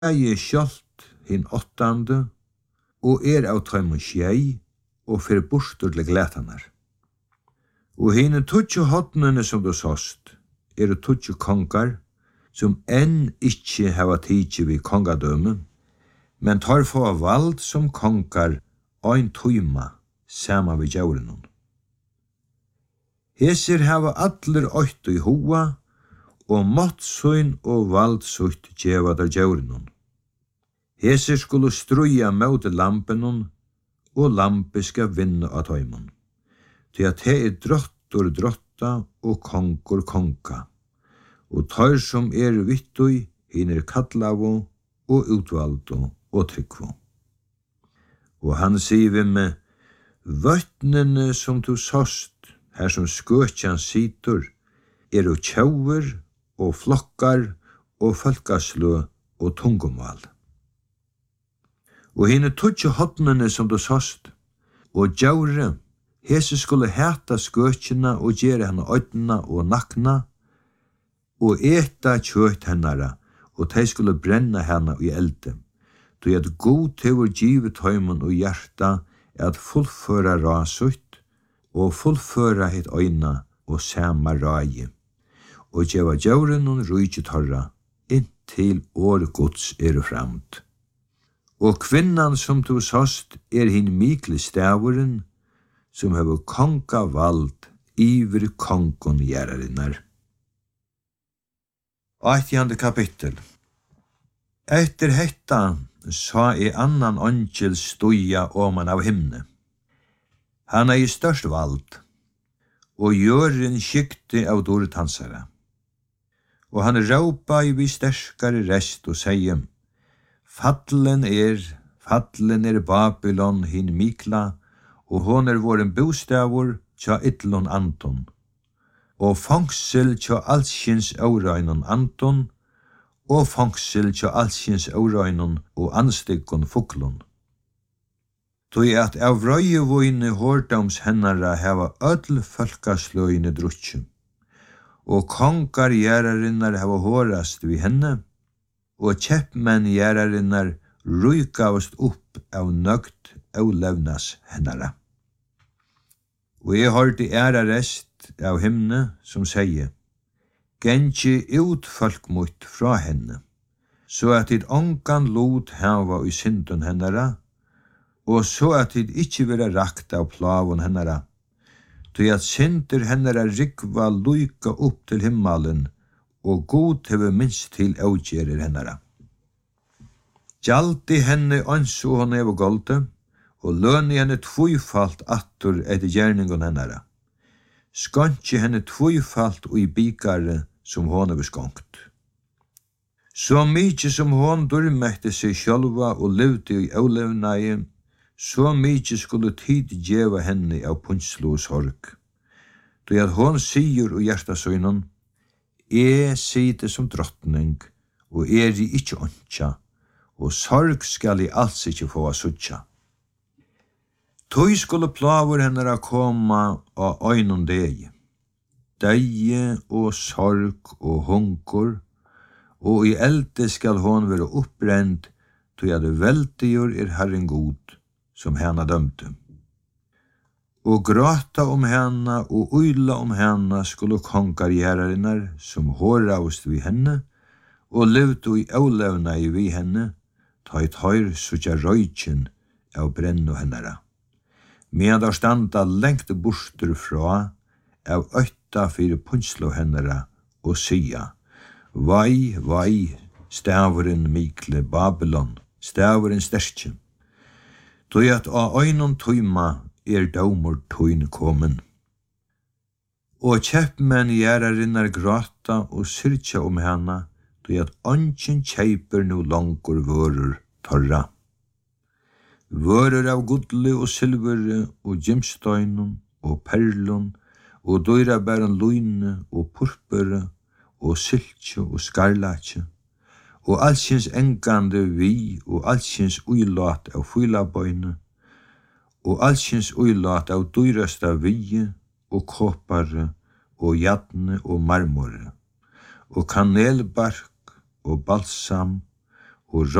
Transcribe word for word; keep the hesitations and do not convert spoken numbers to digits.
Jeg skjalt hin åttande, og er av tøymon skjei, og fyrir burstur til glætanar. Og hine tutsi hotnene som du såst, er tutsi kongar, som enn ikkje hava tidsi vi kongadømme, men tar få vald som kongar ein tøyma sama vi djaurenon. Hesir hava allir oittu i hoa, og måttsøyn og valdsutt djeva der djaurenon. Hesir skulle struja mot lampenon, og lampe skal vinna av tøymon. Til at he er drottur drotta og konkur konka, og tar som er vittui, hin er kallavo og utvaldo og tryggvo. Og han sier vi med, vøtnene som du såst, her som skøtjan situr, er og tjauver og flokkar og folkaslø og tungumval. Og hine tutsi hotnene som du såst, og djaure, hese skulle heta skøtjina og gjere henne øydna og nakna, og eta kjøtt hennara, og de skulle brenna henne i elde. Du at god tevur givet tøymon og hjarta at fullføra rasutt, og fullføra hitt øyna og sama rai, og djeva djauren og rujtje torra, inntil år gods er framt. Og kvinnan som du såst er hin mikle stavuren, som hever konga vald iver kongon gjerarinnar. Åttjande kapittel. Etter hetta sa i annan angel stuja oman av himne. Han er i størst vald, og gjøren skikte av dortansara. Og han råpa i vi sterskare rest og seie, Fallen er, fallen er Babylon hin mikla, og hon er våren bostavur tja ytlon Anton, og fangsel tja allskins aurøynon Anton, og fangsel tja allskins aurøynon og anstikkon fuklon. Tui at av røyevøyne hårdams hennara heva öll folkasløyne drutje, og kongar gjerarinnar heva hårast vi henne, og kjeppmenn gjerarinnar rujkavast upp av nøgt av levnas hennara. Og jeg hørte æra rest av himne som sier, Gengi ut folk mot fra henne, så at dit ongan lot hava i synden hennara, og så at dit ikkje vera rakt av plavon hennara, til at synder hennara rikva luika upp til himmelen, og god hever minst til avgjerer hennara. Gjaldi henne anso hon hever golde, og løni henne tvøyfalt attur etter gjerningon hennara. Skantje henne tvøyfalt og i bikare som hon hever skonkt. Så mykje som hon durmekte seg sjálva og levde i avlevnaie, så mykje skulle tid djeva henne av punslo og sorg. Då at hon sier og hjertasøynon, Jeg side som drottning, og er i ikkje ontja, og sorg skal i alls ikkje få a sutja. Tøy skulle plavur hennara koma av øynon deg, deie og sorg og hungur, og i elde skal hon være uppbrend, tøy at veldigur er Herren god, som henne dømte. Og gråta om henne og uyla om henne skulle kongar gjerarinnar som håravst vi henne, og levde i avlevna i vi henne, ta i tøyr sutja røykjen av brennu hennara. Medan der standa lengt borster fra, av øtta fyrir punslo hennara, og sia, Vai, vai, stavren mikle Babylon, stavren sterkje. Tøy at av øynon tøyma er daumur tøyne komen. Og kjeppmenn gjerarinnar gråta og syrtja om henne, tøy at ongen kjeiper no langur vörur torra. Vörur av gudle og silvere og gimstøynun og perlun og døyrabæren luine og purpure og syltje og skarlatje og allsins engande vi og allsins uilat av fylabøyne og allsins uilat av dyrasta vije og kåpare og jadne og marmore og kanelbark og balsam og